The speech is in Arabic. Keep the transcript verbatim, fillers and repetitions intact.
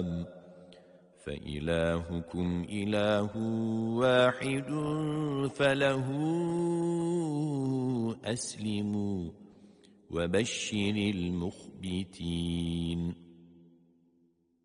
الأنعام فإلهكم إله واحد فله أسلموا وبشر المخبتين